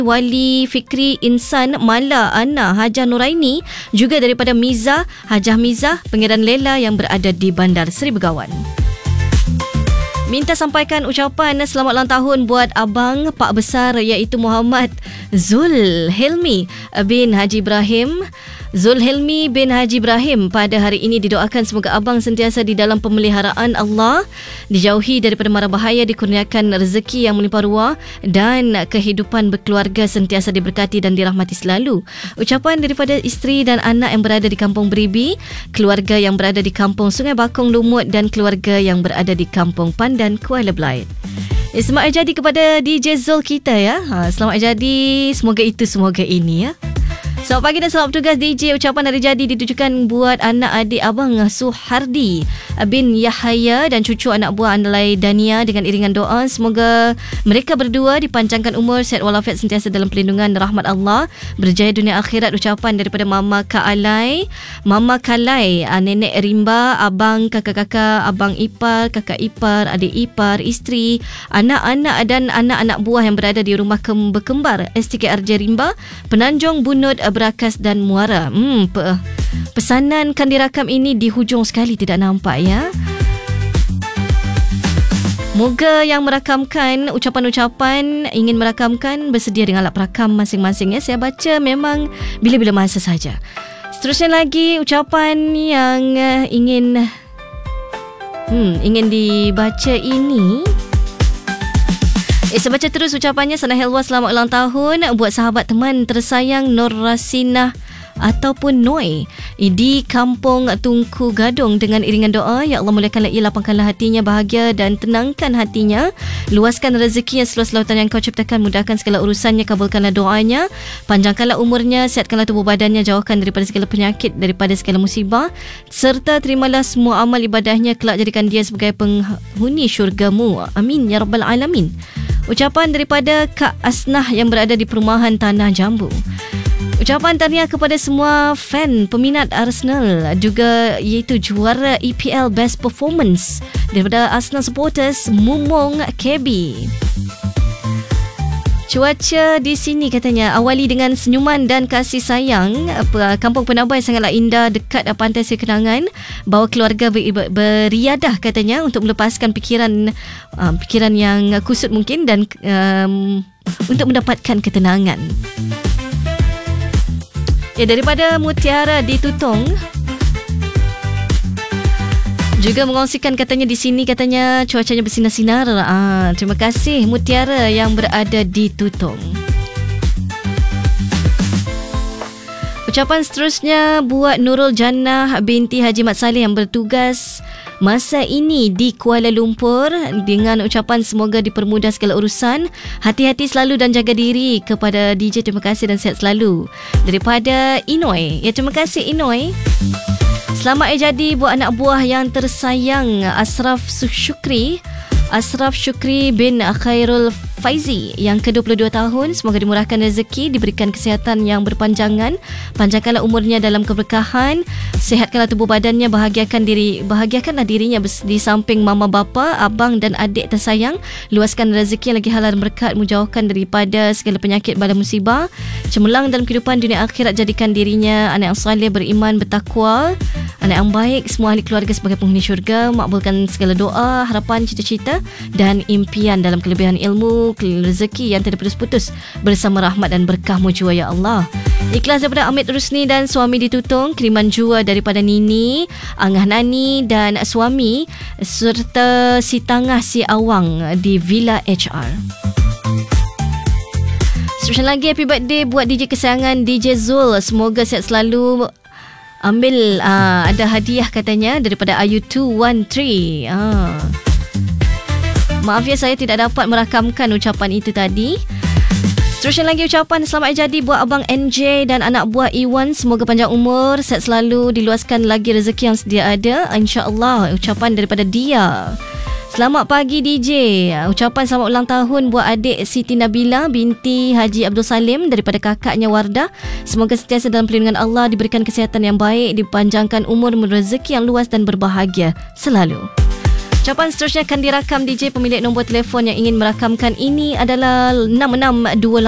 Wali Fikri Insan Mala Ana Hajah Nuraini, juga daripada Miza Hajah Miza Pangeran Lela yang berada di Bandar Seri Begawan. Minta sampaikan ucapan selamat ulang tahun buat abang Pak Besar, iaitu Muhammad Zulhelmi bin Haji Ibrahim. Zulhelmi bin Haji Ibrahim pada hari ini didoakan semoga abang sentiasa di dalam pemeliharaan Allah, dijauhi daripada mara bahaya, dikurniakan rezeki yang melimpah ruah dan kehidupan berkeluarga sentiasa diberkati dan dirahmati selalu. Ucapan daripada isteri dan anak yang berada di Kampung Beribi, keluarga yang berada di Kampung Sungai Bakong Lumut dan keluarga yang berada di Kampung Pandan Kuala Belait. Selamat jadi kepada DJ Zul kita ya. Selamat jadi, semoga itu semoga ini ya. Selamat pagi dan selamat bertugas DJ. Ucapan hari jadi ditujukan buat anak adik abang Suhardi bin Yahaya dan cucu anak buah Andalai Dania dengan iringan doa semoga mereka berdua dipanjangkan umur, sihat walafiat, sentiasa dalam perlindungan rahmat Allah, berjaya dunia akhirat. Ucapan daripada Mama Kalai, Nenek Rimba, abang, kakak-kakak, abang ipar, kakak ipar, adik ipar, isteri, anak-anak dan anak-anak buah yang berada di rumah berkembar STKRJ Rimba, Penanjung, Bunut, Berakas dan Muara. Pesanan kan dirakam ini di hujung sekali tidak nampak ya. Moga yang merakamkan ucapan-ucapan ingin merakamkan bersedia dengan alat perakam masing-masing ya. Saya baca memang bila-bila masa saja. Seterusnya lagi ucapan yang ingin dibaca ini. Saya baca terus ucapannya. Sana Helwa, selamat ulang tahun buat sahabat teman tersayang Nur Rasinah ataupun Noi di Kampung Tungku Gadong dengan iringan doa. Ya Allah, muliakanlah ia, lapangkanlah hatinya, bahagia dan tenangkan hatinya, luaskan rezekinya seluas lautan yang kau ciptakan, mudahkan segala urusannya, kabulkanlah doanya, panjangkanlah umurnya, sihatkanlah tubuh badannya, jauhkan daripada segala penyakit, daripada segala musibah, serta terimalah semua amal ibadahnya, kelak jadikan dia sebagai penghuni syurgamu. Amin ya Rabbal Alamin. Ucapan daripada Kak Asnah yang berada di perumahan Tanah Jambu. Ucapan tahniah kepada semua fan peminat Arsenal, juga iaitu juara EPL Best Performance daripada Arsenal supporters Mumong KB. Cuaca di sini katanya awali dengan senyuman dan kasih sayang. Kampung Penabai sangatlah indah dekat pantai Seri Kenangan. Bawa keluarga beriadah katanya untuk melepaskan fikiran yang kusut mungkin dan untuk mendapatkan ketenangan. Daripada Mutiara di Tutong juga mengongsikan katanya di sini katanya cuacanya bersinar-sinar. Terima kasih Mutiara yang berada di Tutong. Ucapan seterusnya buat Nurul Jannah binti Haji Mat Saleh yang bertugas masa ini di Kuala Lumpur dengan ucapan semoga dipermudah segala urusan, hati-hati selalu dan jaga diri. Kepada DJ terima kasih dan sihat selalu. Daripada Inoy. Ya, terima kasih Inoy. Selamat jadi buat anak buah yang tersayang Ashraf Syukri bin Khairul Faizi yang ke-22 tahun. Semoga dimurahkan rezeki, diberikan kesihatan yang berpanjangan, panjangkanlah umurnya dalam keberkahan, sihatkanlah tubuh badannya, bahagiakanlah dirinya di samping mama bapa, abang dan adik tersayang, luaskan rezeki yang lagi halal dan berkat, menjauhkan daripada segala penyakit bala musibah, cemerlang dalam kehidupan dunia akhirat, jadikan dirinya anak yang saleh, beriman, bertakwa, anak yang baik, semua ahli keluarga sebagai penghuni syurga, makbulkan segala doa, harapan, cita-cita dan impian dalam kelebihan ilmu, rezeki yang tidak putus-putus bersama rahmat dan berkah-Mu jua ya Allah. Ikhlas daripada Amit Rusni dan suami di Tutong, kiriman jua daripada Nini, Angah Nani dan suami serta si Tangah si Awang di Villa HR. Seterusnya lagi happy birthday buat DJ kesayangan DJ Zul, semoga sihat selalu. Ambil ada hadiah katanya daripada Ayu 213. Maaf ya, saya tidak dapat merakamkan ucapan itu tadi. Seterusnya lagi ucapan selamat jadi buat Abang NJ dan anak buah Iwan. Semoga panjang umur, sihat selalu, diluaskan lagi rezeki yang sedia ada, InsyaAllah. Ucapan daripada dia. Selamat pagi DJ. Ucapan selamat ulang tahun buat adik Siti Nabila binti Haji Abdul Salim daripada kakaknya Wardah. Semoga sentiasa dalam perlindungan Allah, diberikan kesihatan yang baik, dipanjangkan umur, rezeki yang luas dan berbahagia selalu. Ucapan seterusnya akan dirakam DJ. Pemilik nombor telefon yang ingin merakamkan ini adalah 6628